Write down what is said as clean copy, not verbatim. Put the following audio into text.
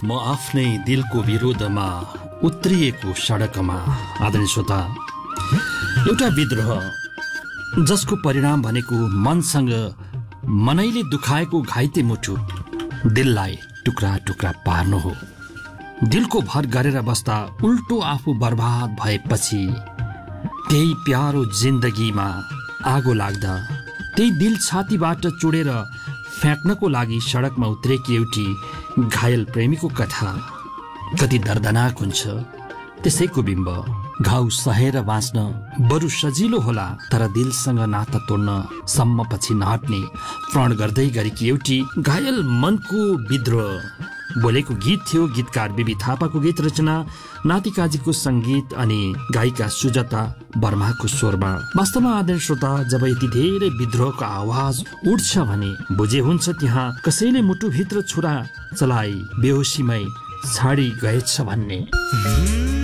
म आफ्नै दिलको विरोधमा उत्रिएको सडकमा। आदरणीय श्रोता, एउटा विद्रोह जसको परिणाम भनेको मनसँग मनैले दुखाएको घाइते मुटु, दिललाई टुक्रा टुक्रा पार्नु हो। दिलको भर गरेर बस्दा उल्टो आफू बर्बाद भएपछि त्यही प्यारो जिन्दगीमा आगो लाग्दा त्यही दिल छातीबाट चुडेर फ्याँक्नको लागि सडकमा उत्रेकी एउटी घायल प्रेमीको कथा कति दर्दनाक हुन्छ। त्यसैको बिम्ब घाउ सहेर बाँच्न बरु सजिलो होला, तर दिलसँग नाता तोड्न सम्म पछि नहट्ने प्रण गर्दै गरेकी एउटी घायल मनको विद्रोह बोलेको गीत थियो। गीतकार बीबी थापाको गीत रचना, नातिकाजीको संगीत अनि गायिका सुजाता वर्माको स्वरमा। वास्तवमा आदरणीय श्रोता, जब यति धेरै विद्रोहको आवाज उठ्छ भने बुझे हुन्छ त्यहाँ कसैले मुटुभित्र छुरा चलाई बेहोसीमै छाडी गएछ भन्ने।